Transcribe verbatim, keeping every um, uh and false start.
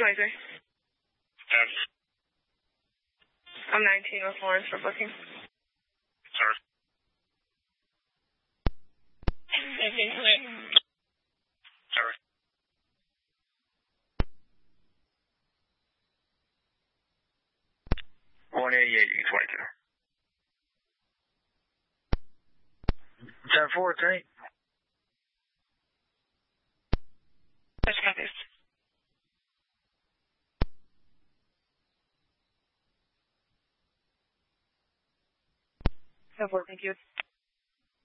twenty-three. ten. I'm nineteen with Lawrence for booking. Sorry. Sorry. one eighty-eight, you can twenty-two. ten fourteen. That's copies. ten four, thank you.